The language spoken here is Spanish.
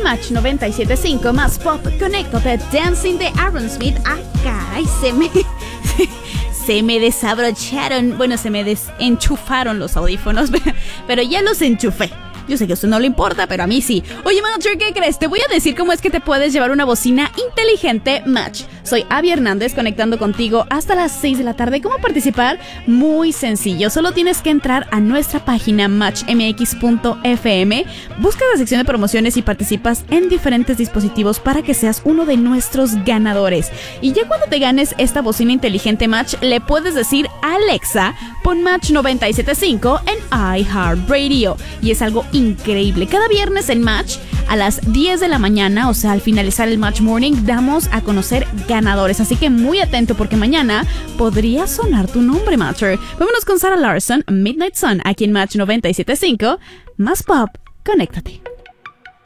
Match 97.5 más pop, conéctate. Dancing de Aerosmith. Ah, caray, se me desabrocharon. Bueno, se me desenchufaron los audífonos, pero ya los enchufé. Yo sé que a usted no le importa, pero a mí sí. Oye, Matcher, ¿qué crees? Te voy a decir cómo es que te puedes llevar una bocina inteligente Match. Soy Abby Hernández, conectando contigo hasta las 6 de la tarde. ¿Cómo participar? Muy sencillo. Solo tienes que entrar a nuestra página matchmx.fm, busca la sección de promociones y participas en diferentes dispositivos para que seas uno de nuestros ganadores. Y ya cuando te ganes esta bocina inteligente Match, le puedes decir a Alexa, pon Match 97.5 en iHeartRadio. Y es algo increíble. Cada viernes en Match a las 10 de la mañana, o sea, al finalizar el Match Morning, damos a conocer ganadores. Así que muy atento porque mañana podría sonar tu nombre, Matcher. Vámonos con Sarah Larson, Midnight Sun, aquí en Match 97.5. Más pop, conéctate.